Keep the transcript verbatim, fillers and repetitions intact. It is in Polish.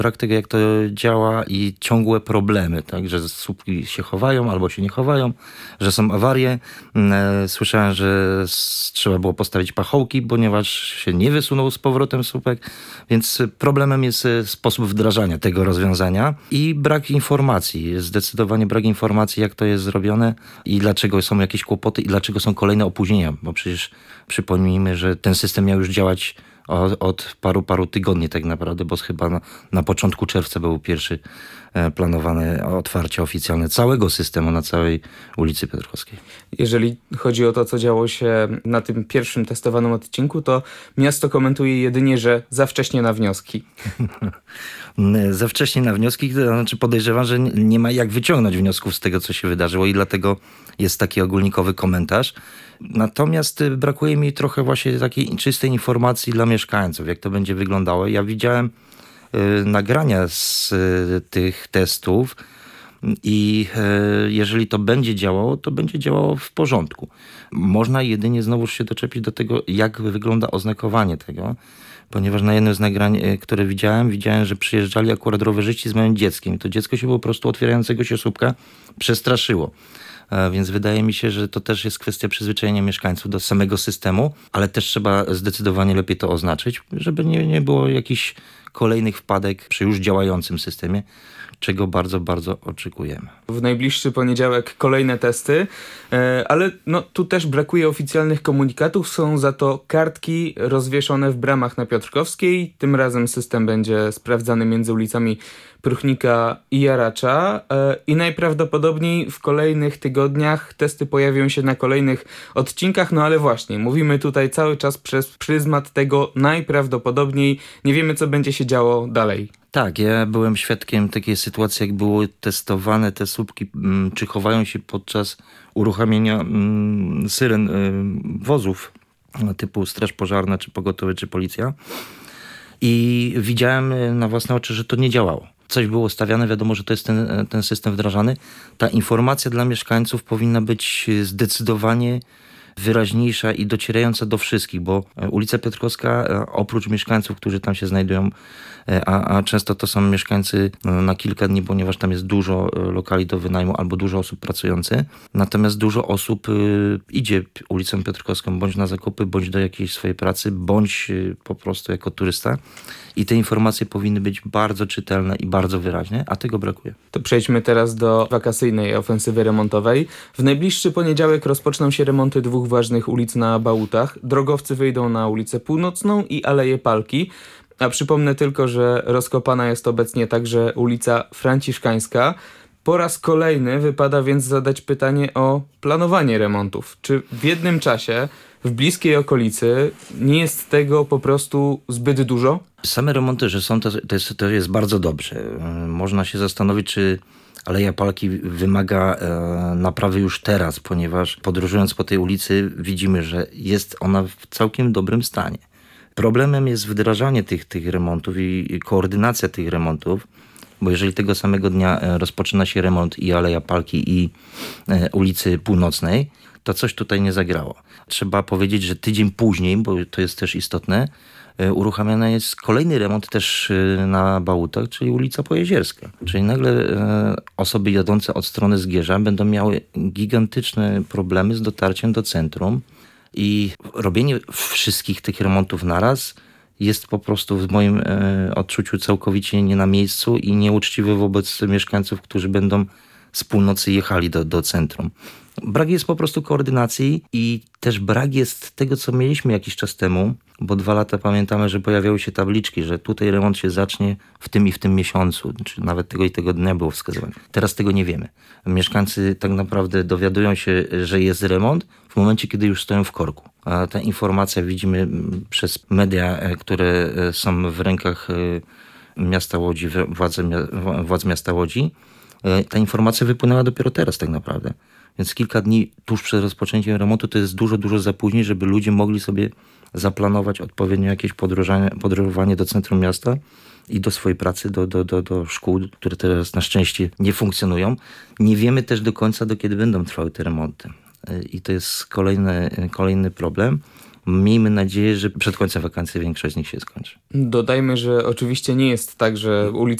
Brak tego, jak to działa i ciągłe problemy, tak, że słupki się chowają albo się nie chowają, że są awarie. Słyszałem, że trzeba było postawić pachołki, ponieważ się nie wysunął z powrotem słupek, więc problemem jest sposób wdrażania tego rozwiązania i brak informacji, zdecydowanie brak informacji, jak to jest zrobione i dlaczego są jakieś kłopoty i dlaczego są kolejne opóźnienia, bo przecież przypomnijmy, że ten system miał już działać od, od paru, paru tygodni tak naprawdę, bo chyba na, na początku czerwca był pierwszy e, planowane otwarcie oficjalne całego systemu na całej ulicy Piotrkowskiej. Jeżeli chodzi o to, co działo się na tym pierwszym testowanym odcinku, to miasto komentuje jedynie, że za wcześnie na wnioski. Za wcześnie na wnioski, to znaczy podejrzewam, że nie ma jak wyciągnąć wniosków z tego, co się wydarzyło i dlatego jest taki ogólnikowy komentarz. Natomiast brakuje mi trochę właśnie takiej czystej informacji dla mieszkańców, jak to będzie wyglądało. Ja widziałem y, nagrania z y, tych testów i y, jeżeli to będzie działało, to będzie działało w porządku. Można jedynie znowuż się doczepić do tego, jak wygląda oznakowanie tego, ponieważ na jednym z nagrań, które widziałem, widziałem, że przyjeżdżali akurat rowerzyści z małym dzieckiem. To dziecko się po prostu otwierającego się słupka przestraszyło. Więc wydaje mi się, że to też jest kwestia przyzwyczajenia mieszkańców do samego systemu, ale też trzeba zdecydowanie lepiej to oznaczyć, żeby nie, nie było jakichś kolejnych wpadek przy już działającym systemie, czego bardzo, bardzo oczekujemy. W najbliższy poniedziałek kolejne testy, ale no, tu też brakuje oficjalnych komunikatów, są za to kartki rozwieszone w bramach na Piotrkowskiej. Tym razem system będzie sprawdzany między ulicami Pruchnika i Jaracza i najprawdopodobniej w kolejnych tygodniach testy pojawią się na kolejnych odcinkach, no ale właśnie, mówimy tutaj cały czas przez pryzmat tego najprawdopodobniej, nie wiemy, co będzie się działo dalej. Tak, ja byłem świadkiem takiej sytuacji, jak były testowane te słupki, czy chowają się podczas uruchamiania syren wozów typu straż pożarna, czy pogotowie, czy policja. I widziałem na własne oczy, że to nie działało. Coś było stawiane, wiadomo, że to jest ten, ten system wdrażany. Ta informacja dla mieszkańców powinna być zdecydowanie wyraźniejsza i docierająca do wszystkich, bo ulica Piotrkowska, oprócz mieszkańców, którzy tam się znajdują, a, a często to są mieszkańcy na kilka dni, ponieważ tam jest dużo lokali do wynajmu albo dużo osób pracujących. Natomiast dużo osób idzie ulicą Piotrkowską bądź na zakupy, bądź do jakiejś swojej pracy, bądź po prostu jako turysta. I te informacje powinny być bardzo czytelne i bardzo wyraźne, a tego brakuje. To przejdźmy teraz do wakacyjnej ofensywy remontowej. W najbliższy poniedziałek rozpoczną się remonty dwóch ważnych ulic na Bałutach. Drogowcy wyjdą na ulicę Północną i Aleję Palki. A przypomnę tylko, że rozkopana jest obecnie także ulica Franciszkańska. Po raz kolejny wypada więc zadać pytanie o planowanie remontów. Czy w jednym czasie, w bliskiej okolicy, nie jest tego po prostu zbyt dużo? Same remonty, że są, to, to, jest, to jest bardzo dobrze. Można się zastanowić, czy Aleja Palki wymaga e, naprawy już teraz, ponieważ podróżując po tej ulicy widzimy, że jest ona w całkiem dobrym stanie. Problemem jest wdrażanie tych, tych remontów i, i koordynacja tych remontów, bo jeżeli tego samego dnia rozpoczyna się remont i Aleja Palki i e, ulicy Północnej, to coś tutaj nie zagrało. Trzeba powiedzieć, że tydzień później, bo to jest też istotne, e, uruchamiany jest kolejny remont też e, na Bałutach, czyli ulica Pojezierska. Czyli nagle e, osoby jadące od strony Zgierza będą miały gigantyczne problemy z dotarciem do centrum i robienie wszystkich tych remontów naraz jest po prostu w moim e, odczuciu całkowicie nie na miejscu i nieuczciwe wobec mieszkańców, którzy będą z północy jechali do, do centrum. Brak jest po prostu koordynacji i też brak jest tego, co mieliśmy jakiś czas temu, bo dwa lata pamiętamy, że pojawiały się tabliczki, że tutaj remont się zacznie w tym i w tym miesiącu, czy nawet tego i tego dnia było wskazywane. Teraz tego nie wiemy. Mieszkańcy tak naprawdę dowiadują się, że jest remont w momencie, kiedy już stoją w korku. A ta informacja widzimy przez media, które są w rękach miasta Łodzi, władz, władz miasta Łodzi. Ta informacja wypłynęła dopiero teraz tak naprawdę. Więc kilka dni tuż przed rozpoczęciem remontu to jest dużo, dużo za później, żeby ludzie mogli sobie zaplanować odpowiednio jakieś podróżowanie do centrum miasta i do swojej pracy, do, do, do, do szkół, które teraz na szczęście nie funkcjonują. Nie wiemy też do końca, do kiedy będą trwały te remonty. I to jest kolejny, kolejny problem, Miejmy nadzieję, że przed końcem wakacji większość z nich się skończy. Dodajmy, że oczywiście nie jest tak, że ulice